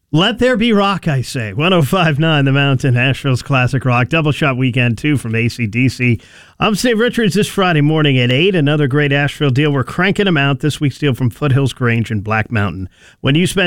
Let there be rock, I say. 105.9 The Mountain, Asheville's Classic Rock. Double Shot Weekend 2 from AC/DC. I'm Steve Richards this Friday morning at 8. Another great Asheville deal. We're cranking them out. This week's deal from Foothills Grange in Black Mountain. When you spend